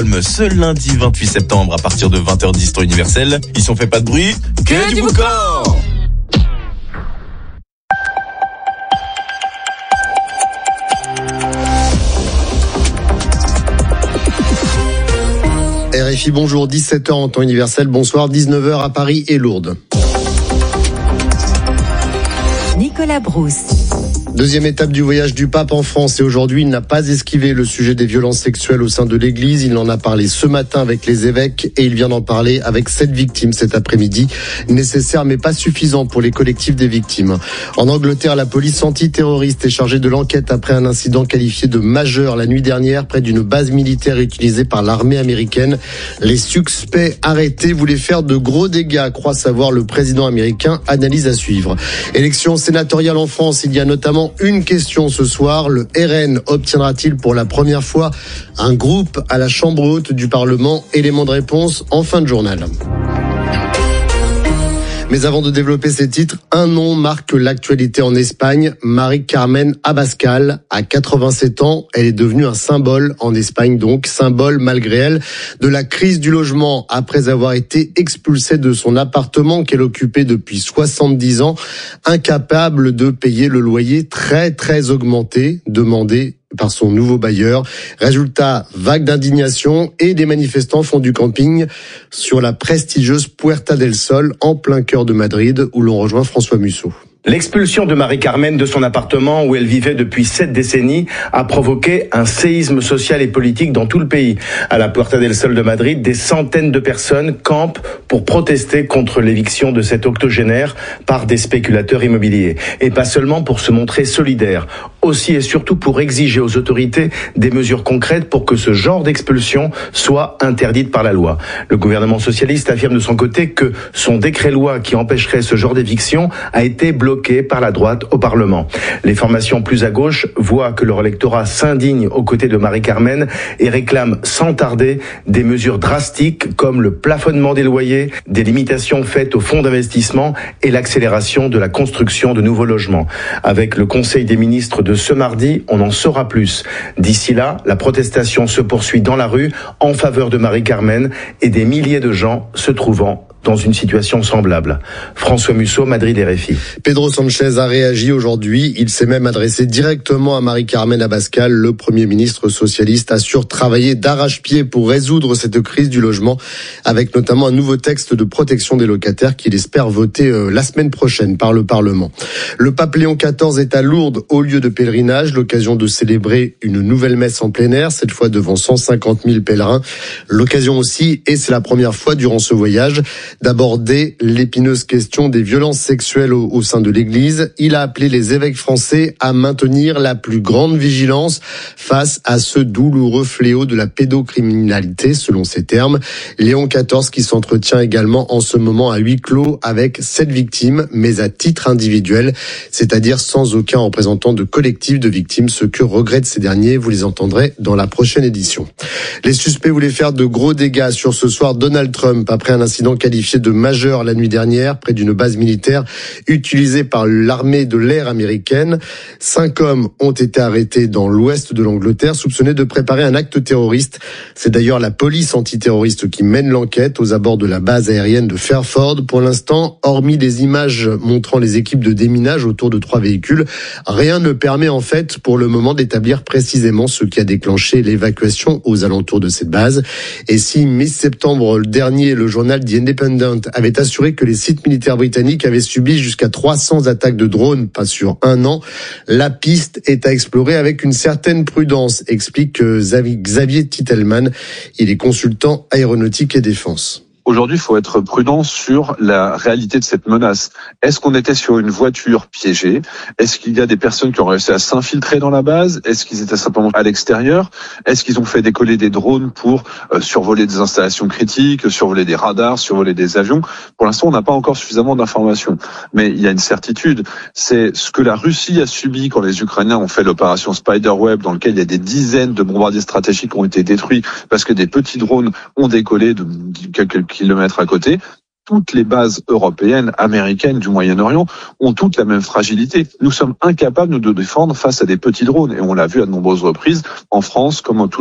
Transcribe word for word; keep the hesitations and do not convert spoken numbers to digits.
Ce lundi vingt-huit septembre à partir de vingt heures dix temps universel. Ils sont fait pas de bruit, que, que du boucan. R F I, bonjour, dix-sept heures en temps universel, bonsoir, dix-neuf heures à Paris et Lourdes. Nicolas Brousse. Deuxième étape du voyage du pape en France et aujourd'hui il n'a pas esquivé le sujet des violences sexuelles au sein de l'église. Il en a parlé ce matin avec les évêques et il vient d'en parler avec sept victimes cet après-midi. Nécessaire mais pas suffisant pour les collectifs des victimes. En Angleterre, la police antiterroriste est chargée de l'enquête après un incident qualifié de majeur la nuit dernière près d'une base militaire utilisée par l'armée américaine. Les suspects arrêtés voulaient faire de gros dégâts, croit savoir le président américain. Analyse à suivre. Élection sénatoriale en France, il y a notamment une question ce soir. Le R N obtiendra-t-il pour la première fois un groupe à la Chambre haute du Parlement? Élément de réponse en fin de journal. Mais avant de développer ces titres, un nom marque l'actualité en Espagne. Mari Carmen Abascal, à quatre-vingt-sept ans, elle est devenue un symbole en Espagne, donc symbole malgré elle de la crise du logement après avoir été expulsée de son appartement qu'elle occupait depuis soixante-dix ans, incapable de payer le loyer très très augmenté demandé par son nouveau bailleur. Résultat, vague d'indignation et des manifestants font du camping sur la prestigieuse Puerta del Sol en plein cœur de Madrid où l'on rejoint François Musso. L'expulsion de Mari Carmen de son appartement où elle vivait depuis sept décennies a provoqué un séisme social et politique dans tout le pays. À la Puerta del Sol de Madrid, des centaines de personnes campent pour protester contre l'éviction de cet octogénaire par des spéculateurs immobiliers. Et pas seulement pour se montrer solidaires, aussi et surtout pour exiger aux autorités des mesures concrètes pour que ce genre d'expulsion soit interdite par la loi. Le gouvernement socialiste affirme de son côté que son décret-loi qui empêcherait ce genre d'éviction a été bloqué par la droite au Parlement. Les formations plus à gauche voient que leur électorat s'indigne aux côtés de Mari Carmen et réclament sans tarder des mesures drastiques comme le plafonnement des loyers, des limitations faites aux fonds d'investissement et l'accélération de la construction de nouveaux logements. Avec le Conseil des ministres de ce mardi, on en saura plus. D'ici là, la protestation se poursuit dans la rue en faveur de Mari Carmen et des milliers de gens se trouvant dans une situation semblable. François Musso, Madrid, R F I. Pedro Sanchez a réagi aujourd'hui. Il s'est même adressé directement à Mari Carmen Abascal. Le Premier ministre socialiste assure travailler d'arrache-pied pour résoudre cette crise du logement, avec notamment un nouveau texte de protection des locataires qu'il espère voter euh, la semaine prochaine par le Parlement. Le pape Léon quatorze est à Lourdes au lieu de pèlerinage, l'occasion de célébrer une nouvelle messe en plein air, cette fois devant cent cinquante mille pèlerins. L'occasion aussi, et c'est la première fois durant ce voyage, d'aborder l'épineuse question des violences sexuelles au, au sein de l'Église. Il a appelé les évêques français à maintenir la plus grande vigilance face à ce douloureux fléau de la pédocriminalité, selon ses termes. Léon quatorze qui s'entretient également en ce moment à huis clos avec sept victimes, mais à titre individuel, c'est-à-dire sans aucun représentant de collectif de victimes, ce que regrettent ces derniers. Vous les entendrez dans la prochaine édition. Les suspects voulaient faire de gros dégâts sur ce soir Donald Trump après un incident qualifié de majeur la nuit dernière près d'une base militaire utilisée par l'armée de l'air américaine. Cinq hommes ont été arrêtés dans l'ouest de l'Angleterre soupçonnés de préparer un acte terroriste. C'est d'ailleurs la police antiterroriste qui mène l'enquête aux abords de la base aérienne de Fairford. Pour l'instant, hormis des images montrant les équipes de déminage autour de trois véhicules, rien ne permet en fait pour le moment d'établir précisément ce qui a déclenché l'évacuation aux alentours de cette base. Et si mi-septembre dernier, le journal The Independent avait assuré que les sites militaires britanniques avaient subi jusqu'à trois cents attaques de drones, pas sur un an, la piste est à explorer avec une certaine prudence, explique Xavier Titelman. Il est consultant aéronautique et défense. Aujourd'hui, il faut être prudent sur la réalité de cette menace. Est-ce qu'on était sur une voiture piégée? Est-ce qu'il y a des personnes qui ont réussi à s'infiltrer dans la base? Est-ce qu'ils étaient simplement à l'extérieur? Est-ce qu'ils ont fait décoller des drones pour euh, survoler des installations critiques, survoler des radars, survoler des avions? Pour l'instant, on n'a pas encore suffisamment d'informations. Mais il y a une certitude, c'est ce que la Russie a subi quand les Ukrainiens ont fait l'opération Spiderweb, dans lequel il y a des dizaines de bombardiers stratégiques qui ont été détruits parce que des petits drones ont décollé de quelques kilomètres à côté. Toutes les bases européennes, américaines du Moyen-Orient ont toutes la même fragilité. Nous sommes incapables de nous défendre face à des petits drones et on l'a vu à de nombreuses reprises en France comme en tout